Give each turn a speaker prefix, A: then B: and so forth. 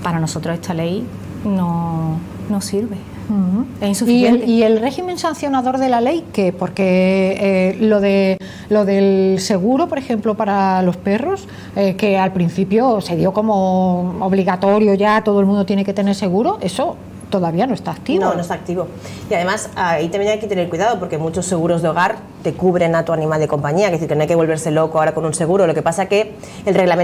A: para nosotros esta ley no sirve. Es insuficiente.
B: ¿Y el régimen sancionador de la ley qué? Porque lo del seguro, por ejemplo, para los perros, que al principio se dio como obligatorio, ya todo el mundo tiene que tener seguro, eso todavía no está activo.
C: No está activo. Y además ahí también hay que tener cuidado, porque muchos seguros de hogar te cubren a tu animal de compañía, es decir, que no hay que volverse loco ahora con un seguro. Lo que pasa que el reglamento